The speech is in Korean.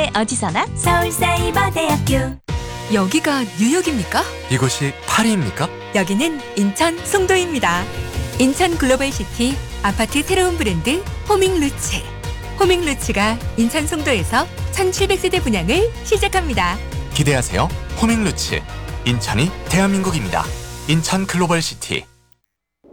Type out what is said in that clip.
언제 어디서나 서울사이버대학교. 여기가 뉴욕입니까? 이곳이 파리입니까? 여기는 인천 송도입니다. 인천 글로벌시티 아파트 새로운 브랜드 호밍루츠. 호밍루츠가 인천 송도에서 1700세대 분양을 시작합니다. 기대하세요. 호밍루츠. 인천이 대한민국입니다. 인천 글로벌시티.